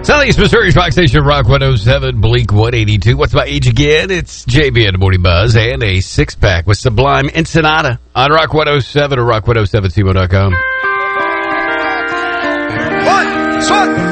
Southeast Missouri's rock station, Rock 107, Bleak 182. What's my age again? It's JB and the Morning Buzz and a six-pack with Sublime Ensenada on Rock 107 or rock107cmo.com. One,